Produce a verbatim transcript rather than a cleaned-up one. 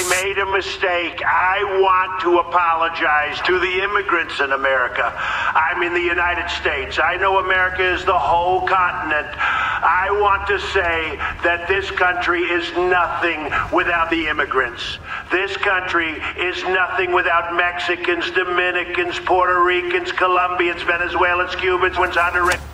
I made a mistake. I want to apologize to the immigrants in America. I'm in the United States. I know America is the whole continent. I want to say that this country is nothing without the immigrants. This country is nothing without Mexicans, Dominicans, Puerto Ricans, Colombians, Venezuelans, Cubans, Honduras.